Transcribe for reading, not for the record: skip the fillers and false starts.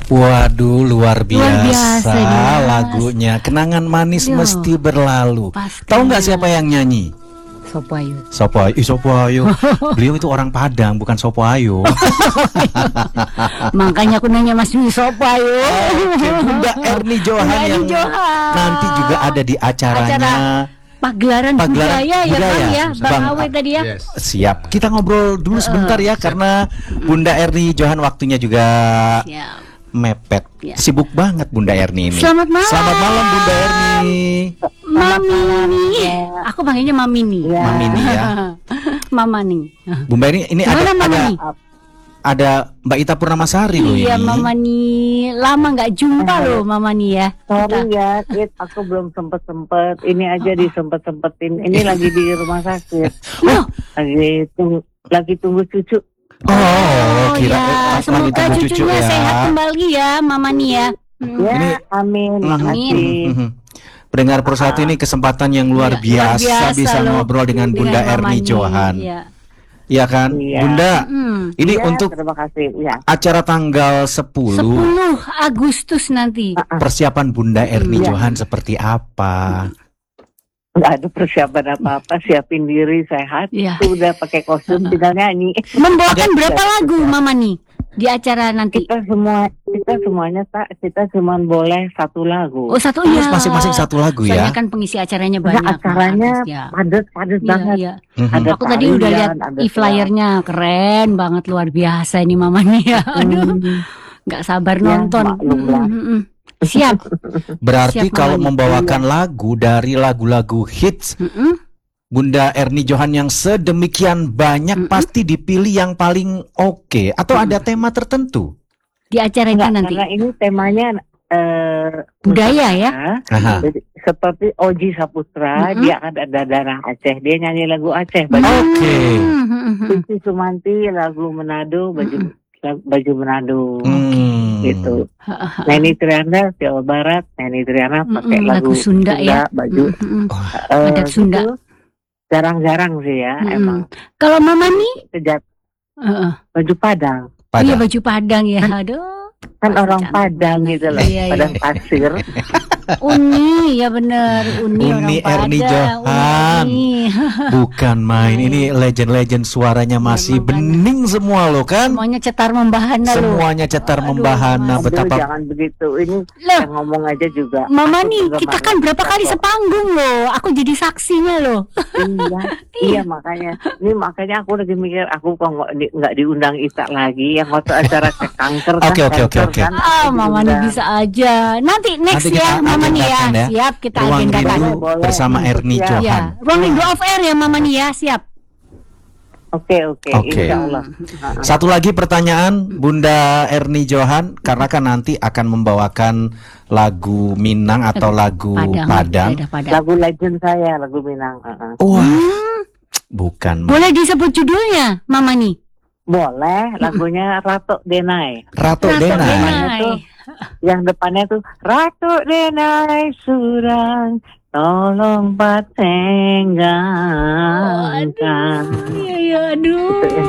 Waduh, luar biasa ini, Mas. lagunya. Kenangan manis Yo, mesti berlalu. pasti. Tahu nggak siapa yang nyanyi? Sopo ayu. Sopo Ayo. Beliau itu orang Padang, bukan Sopo Ayo. Makanya aku nanya Mas Dwi, sopo ayu. Oke, Bunda Erni Johan Bunda Erni yang Johan. nanti juga ada di acaranya. Pagelaran budaya ya Bang ya, Bang Awe tadi ya. Yes. Siap, kita ngobrol dulu sebentar ya, karena Bunda Erni Johan waktunya juga Siap. mepet. Ya. Sibuk banget Bunda Erni ini. Selamat malam. Selamat malam Bunda Erni. Mami. Aku panggilnya Mami nih. Mami nih ya. Mama nih. Bunda Erni ini Gimana Mama nih? ada Mbak Ita Purnamasari loh Iya ini. Mama nih, lama nggak jumpa loh Mama nih ya. Sorry ya, aku belum sempet. Ini aja disempet-sempetin. Ini lagi di rumah sakit. Loh, Lagi tunggu cucu. Oh, kira ya, lagi semoga tunggu cucu cucunya ya. sehat kembali ya Mama nih ya. Ya, Ini- amin. Makasih. Pendengar Persatu ini kesempatan yang luar Iya, biasa bisa loh. ngobrol dengan Bunda Mama Erni nih, Johan. Iya. Iya kan? Iya. Bunda, ini Iya, untuk terima kasih. Ya. acara tanggal 10 10 Agustus nanti. persiapan Bunda Erni Iya. Johan seperti apa? Nggak ada persiapan apa-apa. Siapin diri sehat. Iya. Udah pakai kostum, tinggal nyanyi. Membawakan berapa lagu Mama nih di acara nanti? Kita semuanya kita cuma boleh satu lagu. Oh, satu Terus ya. masing-masing satu lagu Soalnya ya. kan pengisi acaranya Nah, banyak. acaranya artis, ya. padat Iya, banget. iya. Ada Aku tadi udah lihat ada e-flyernya, keren banget, luar biasa ini Mama nih ya. Aduh, nggak sabar Ya, nonton. maklum lah. Siap. Berarti Siap, kalau Mama. membawakan lagu dari lagu-lagu hits Bunda Erni Johan yang sedemikian banyak, pasti dipilih yang paling oke. Atau ada tema tertentu? Di acara itu Enggak, nanti. karena ini temanya Budaya ya. Aha. Jadi, seperti Oji Saputra, dia akan ada darah Aceh, dia nyanyi lagu Aceh. Oke. Susi Sumanti lagu Manado, baju Manado. Gitu. Neni Triana Jawa Barat, Neni Triana pakai Lagu lagu Sunda ya. baju. Adat Sunda. Gitu. Jarang-jarang sih ya, emang. Kalau Mama nih, Sejak baju Padang. iya Pada baju Padang ya. Aduh. Kan Pasti orang cantik Padang banget. gitu loh, Iya, iya. Padang pasir. Uni ya bener, Uni orang Uni Erni Padang. Johan. Uni. bukan main. Ini legend-legend suaranya masih makanya. bening semua loh kan. Semuanya cetar membahana loh. Semuanya cetar Aduh, membahana. Aduh, Betapa jangan begitu. Ini Loh. yang ngomong aja juga. Mama Aku nih, juga kita marah. kan berapa kali sepanggung loh. Aku jadi saksinya loh. Iya makanya. Ini makanya aku lagi mikir aku kok nggak diundang Ita lagi yang waktu acara cek kanker kan. Oke, oke, kanker oke. kan, Ah, aku Mama nih diundang. bisa aja. Nanti next Nanti kita ya, Mama nih ya. agendakan ya. Siap, kita Ruang agendakan. Rindu Boleh. bersama Erni Iya. Johan. Ya, ruang rindu off air ya Mama nih ya, siap. Oke, Oke. insya Allah. Satu lagi pertanyaan Bunda Erni Johan, karena kan nanti akan membawakan lagu Minang atau lagu Padang. Daerah Padang. Lagu legend saya, lagu Minang. Wah, bukan. Boleh disebut judulnya, Mama nih? Boleh, lagunya Ratu Denai. Ratu Ratu Denai. Denai. Yang depannya tuh Ratu Denai Surang, tolong patenggang. Iya, iya, aduh.